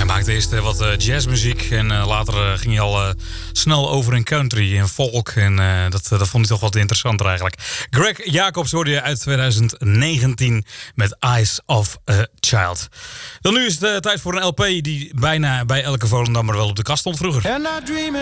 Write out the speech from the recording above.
maakte eerst wat jazzmuziek en later ging hij al snel over in country en folk. En dat vond hij toch wat interessanter eigenlijk. Greg Jacobs hoorde je uit 2019 met Eyes of a Child. Dan nu is het tijd voor een LP die bijna bij elke Volendammer wel op de kast stond vroeger.